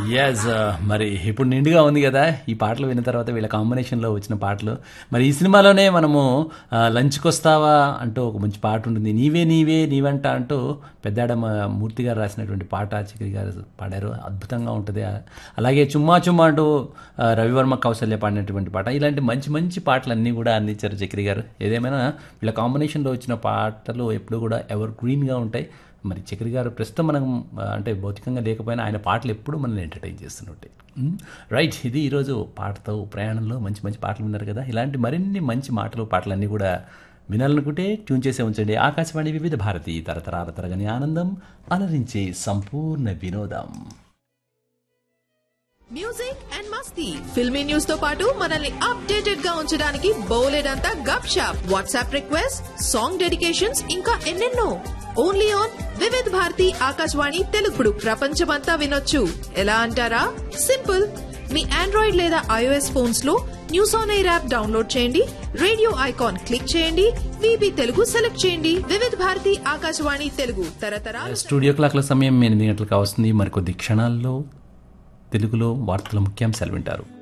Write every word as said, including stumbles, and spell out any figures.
Yes మరి ఇప్పుడు నిండుగా ఉంది కదా ఈ పాటలు విన్న తర్వాత వీళ్ళ కాంబినేషన్లో వచ్చిన పాటలు. మరి ఈ సినిమాలోనే మనము ఆ, లంచ్కి వస్తావా అంటూ ఒక మంచి పాట ఉంటుంది. నీవే నీవే నీవంట అంటూ పెద్దాడ మూర్తి గారు రాసినటువంటి పాట చిక్రి గారు పాడారు. అద్భుతంగా ఉంటుంది. అలాగే చుమ్మా చుమ్మా అంటూ ఆ, రవివర్మ కౌశల్య పాడినటువంటి పాట. ఇలాంటి మంచి మంచి పాటలన్నీ కూడా అందించారు చక్రి గారు. ఏదేమైనా వీళ్ళ కాంబినేషన్లో వచ్చిన పాటలు ఎప్పుడు కూడా ఎవర్ గ్రీన్గా ఉంటాయి. మరి చక్రి గారు ప్రస్తుతం మనం ఆ, అంటే భౌతికంగా లేకపోయినా ఆయన పాటలు ఎప్పుడు మనల్ని ఎంటర్టైన్ చేస్తుంటాయి. రైట్, ఇది ఈరోజు పాటతో ప్రయాణంలో మంచి మంచి పాటలు విన్నారు కదా. ఇలాంటి మరిన్ని మంచి మాటలు పాటలన్నీ కూడా వినాలనుకుంటే ట్యూన్ చేసే ఉంచండి. ఆకాశవాణి వివిధ భారతి, తరతరాల తరగని ఆనందం, అలరించే సంపూర్ణ వినోదం. Music and Masti filmy news తో పాటు మనల్ని అప్డేటెడ్ గా ఉంచడానికి బోలెడంతా గప్ shop, WhatsApp request, song dedications, ఇంకా ఎన్నెన్నో. ఓన్లీ ఆన్ వివిధ్ భారతి ఆకాశవాణి తెలుగుడు ప్రపంచమంతా వినొచ్చు. ఎలా అంటారా? సింపుల్. మీ ఆండ్రాయిడ్ లేదా ఐఓఎస్ ఫోన్స్ లో news on air app download చేయండి, రేడియో ఐకాన్ క్లిక్ చేయండి, వీబీ తెలుగు సెలెక్ట్ చేయండి. వివిధ్ భారతి ఆకాశవాణి తెలుగు తరతరాల స్టూడియో క్లాక్ల సమయం ఎనిమిది గంటలకు వస్తుంది. మరికొద్ది క్షణాల్లో తెలుగులో వార్తల ముఖ్యాంశాలు వింటారు.